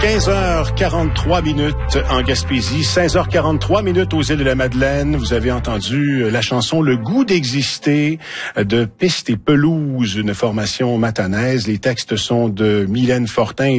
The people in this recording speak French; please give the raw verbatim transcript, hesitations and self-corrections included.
quinze heures quarante-trois minutes en Gaspésie, seize heures quarante-trois minutes aux îles de la Madeleine. Vous avez entendu la chanson Le goût d'exister de Piste et Pelouse, une formation matanaise. Les textes sont de Mylène Fortin